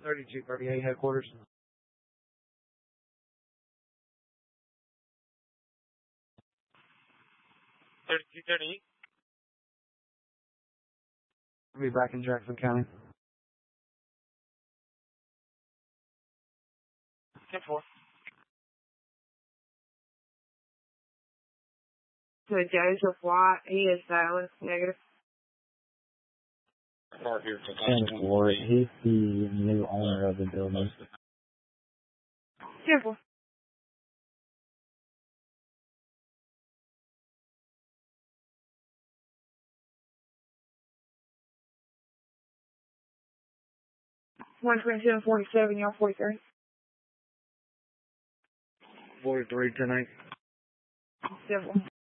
3238 headquarters. 3238. I'll be back in Jackson County. 10-4. So Joseph White, he is silent, negative. Mark here. 10-4. He's the new owner of the building. 10-4. One 2747, y'all 43. 43 tonight. 10-4.